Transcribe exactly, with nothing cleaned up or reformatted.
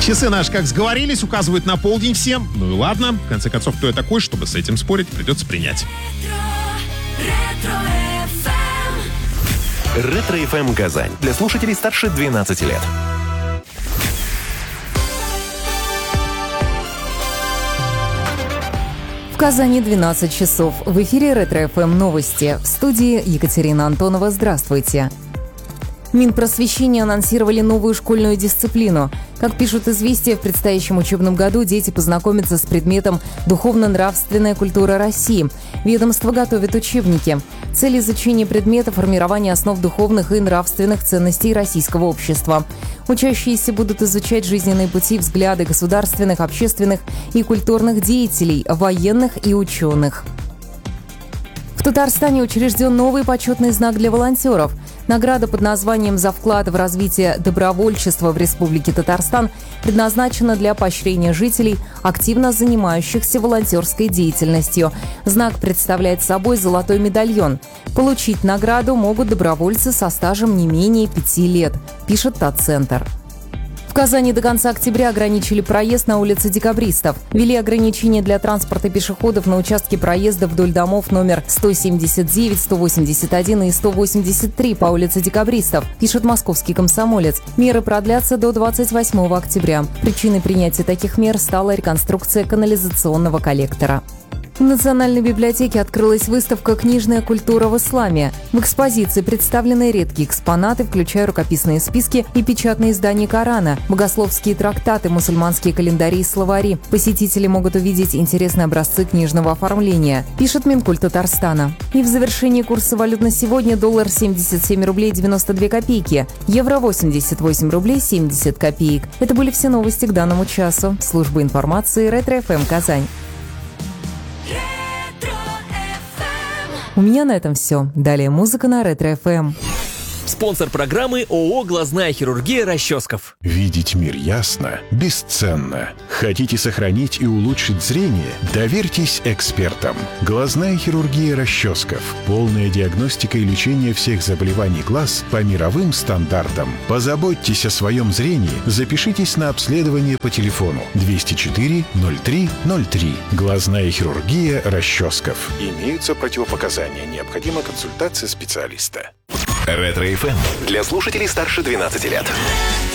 Часы наши, как сговорились, указывают на полдень всем. Ну и ладно. В конце концов, кто я такой, чтобы с этим спорить, придется принять. Ретро-эф эм Казань. Для слушателей старше двенадцати лет. В Казани двенадцать часов. В эфире Ретро-эф эм новости. В студии Екатерина Антонова. Здравствуйте. Минпросвещение анонсировали новую школьную дисциплину. Как пишут «Известия», в предстоящем учебном году дети познакомятся с предметом «Духовно-нравственная культура России». Ведомство готовит учебники. Цель изучения предмета – формирование основ духовных и нравственных ценностей российского общества. Учащиеся будут изучать жизненные пути и взгляды государственных, общественных и культурных деятелей, военных и ученых. В Татарстане учрежден новый почетный знак для волонтеров. Награда под названием «За вклад в развитие добровольчества в Республике Татарстан» предназначена для поощрения жителей, активно занимающихся волонтерской деятельностью. Знак представляет собой золотой медальон. Получить награду могут добровольцы со стажем не менее пяти лет, пишет Татцентр. В Казани до конца октября ограничили проезд на улице Декабристов. Ввели ограничения для транспорта пешеходов на участке проезда вдоль домов номер сто семьдесят девять, сто восемьдесят один и сто восемьдесят три по улице Декабристов, пишет московский «Комсомолец». Меры продлятся до двадцать восьмого октября. Причиной принятия таких мер стала реконструкция канализационного коллектора. В Национальной библиотеке открылась выставка «Книжная культура в исламе». В экспозиции представлены редкие экспонаты, включая рукописные списки и печатные издания Корана, богословские трактаты, мусульманские календари и словари. Посетители могут увидеть интересные образцы книжного оформления, пишет Минкульт Татарстана. И в завершении курса валют на сегодня: доллар семьдесят семь рублей девяносто две копейки, евро восемьдесят восемь рублей семьдесят копеек. Это были все новости к данному часу. Служба информации Ретро-эф эм Казань. У меня на этом все. Далее музыка на Ретро-эф эм. Спонсор программы ООО «Глазная хирургия» Расческов. Видеть мир ясно бесценно. Хотите сохранить и улучшить зрение? Доверьтесь экспертам. Глазная хирургия Расческов. Полная диагностика и лечение всех заболеваний глаз по мировым стандартам. Позаботьтесь о своем зрении. Запишитесь на обследование по телефону двести четыре ноль три ноль три. Глазная хирургия Расческов. Имеются противопоказания. Необходима консультация специалиста. Ретро-эф эм для слушателей старше двенадцати лет.